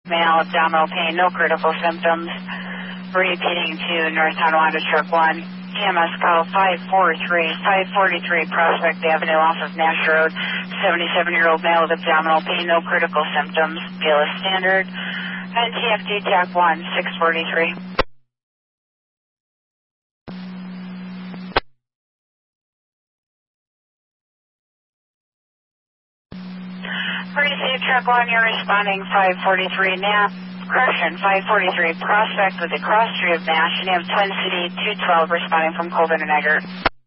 male, abdominal pain, no critical symptoms. Repeating to North Tonawanda Truck 1. EMS call 543 Prospect Avenue off of Nash Road. 77-year-old male with abdominal pain, no critical symptoms. BLS standard. And TFD TAC 1, 643. Receive Truck 1, you're responding 543 Nap. Correction, 543 Prospect with the cross street of Nash, and you have Twin City 212 responding from Colvin and Eggert.